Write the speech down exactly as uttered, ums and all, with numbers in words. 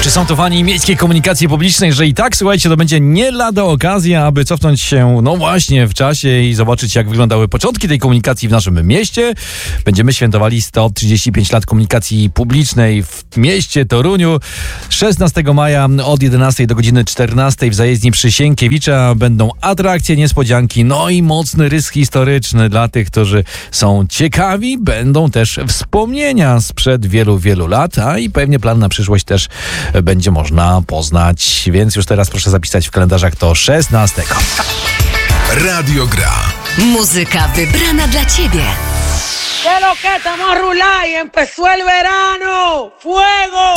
Czy są to fani miejskiej komunikacji publicznej, że i tak, słuchajcie, to będzie nie lada okazja, aby cofnąć się, no właśnie, w czasie i zobaczyć, jak wyglądały początki tej komunikacji w naszym mieście. Będziemy świętowali sto trzydzieści pięć lat komunikacji publicznej w mieście Toruniu. szesnastego maja od jedenastej do godziny czternastej w zajezdni przy Sienkiewicza będą atrakcje, niespodzianki, no i mocny rys historyczny dla tych, którzy są ciekawi. Będą też wspomnienia sprzed wielu, wielu lat, a i pewnie plan na przyszłość też będzie można poznać, więc już teraz proszę zapisać w kalendarzach to szesnastego. Radio Gra. Muzyka wybrana dla Ciebie. ¡Que lo que estamos a rular y empezó el verano! ¡Fuego!